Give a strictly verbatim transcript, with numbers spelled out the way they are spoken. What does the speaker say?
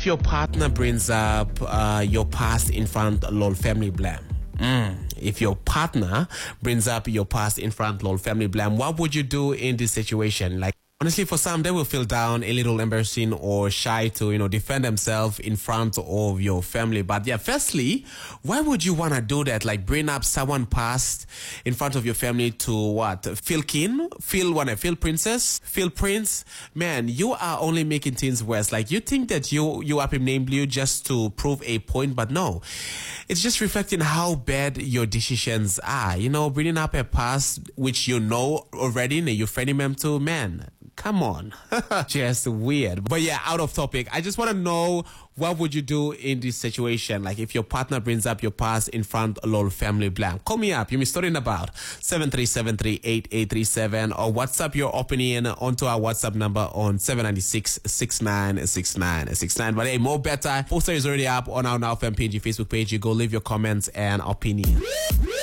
if your partner brings up uh, your past in front lol family blam? Mm. If your partner brings up your past in front lol family blam, what would you do in this situation? Like, honestly, for some, they will feel down, a little embarrassing or shy to, you know, defend themselves in front of your family. But yeah, firstly, why would you want to do that? Like, bring up someone past in front of your family to what? Feel king? Feel what? Feel princess? Feel prince? Man, you are only making things worse. Like, you think that you, you up him named you just to prove a point, but no. It's just reflecting how bad your decisions are. You know, bringing up a past which you know already, and you're friendly mem to, man. Come on. Just weird. But yeah, out of topic. I just want to know, what would you do in this situation? Like, if your partner brings up your past in front of lol family blam. Call me up. You're studying about seven three seven three, eight eight three seven or WhatsApp your opinion onto our WhatsApp number on seven nine six, six nine six nine six nine. But hey, more better. Poster is already up on our Now F M P G Facebook page. You go leave your comments and opinion.